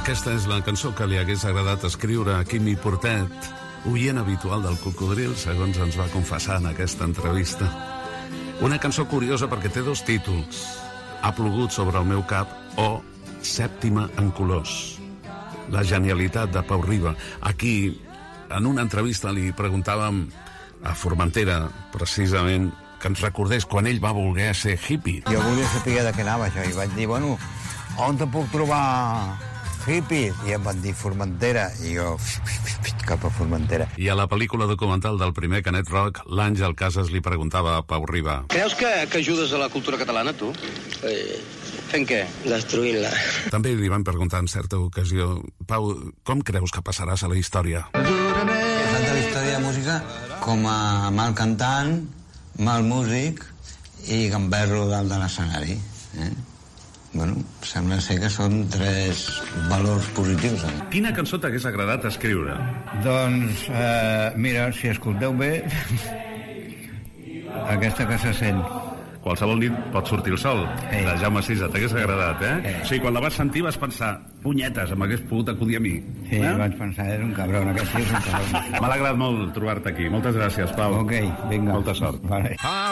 Aquesta és la cançó que li hagués agradat escriure a Quimi Portet, oient habitual del Cocodril, segons ens va confessar en aquesta entrevista. Una cançó curiosa perquè té dos títols: Ha plogut sobre el meu cap o Sèptima en colors. La genialitat de Pau Riba. Aquí, en una entrevista, li preguntàvem a Formentera, precisament, que ens recordés quan ell va voler ser hippie. Jo volia saber de què anava això, i vaig dir, bueno, on te puc trobar hippies? I em van dir Formentera, i jo cap a Formentera. I a la pel·lícula documental del primer Canet Rock, l'Àngel Casas li preguntava a Pau Riba: Creus que ajudes a la cultura catalana, tu? Fent què? Destruint-la. També li van preguntar en certa ocasió: Pau, com creus que passaràs a la història? Passat de la història de música com a mal cantant, mal músic i gamberro dalt de l'escenari. Bueno, sembla ser que són tres valors positius. Quina cançó t'hagués agradat escriure? Doncs, mira, si escolteu bé, aquesta que se sent. Qualsevol nit pot sortir el sol, de Jaume Sisa. T'hagués agradat, eh? O sigui, quan la vas sentir vas pensar: punyetes, m'hagués pogut acudir a mi. Sí, vaig pensar, és un cabron, aquest és un cabron. M'ha alegrat molt trobar-te aquí. Moltes gràcies, Pau. Ok, vinga. Molta sort. Vale.